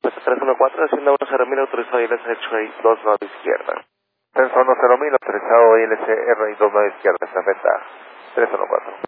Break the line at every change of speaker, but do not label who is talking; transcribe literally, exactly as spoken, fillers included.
Respuesta tres uno cuatro, descienda uno cero mil, autorizado I L S X-Ray dos nueve izquierda.
Ascenso uno cero mil, autorizado I L S R dos nueve izquierda, esta venta tres uno cuatro.